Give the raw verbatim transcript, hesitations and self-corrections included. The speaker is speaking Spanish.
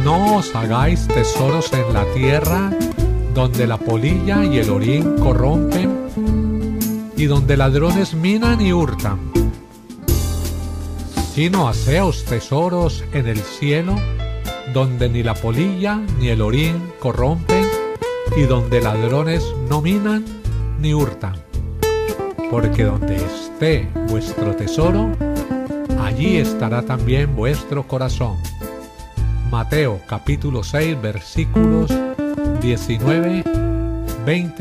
No os hagáis tesoros en la tierra, donde la polilla y el orín corrompen, y donde ladrones minan y hurtan, sino haceos tesoros en el cielo, donde ni la polilla ni el orín corrompen, y donde ladrones no minan ni hurtan. Porque donde esté vuestro tesoro, allí estará también vuestro corazón. Mateo capítulo seis versículos diecinueve, veinte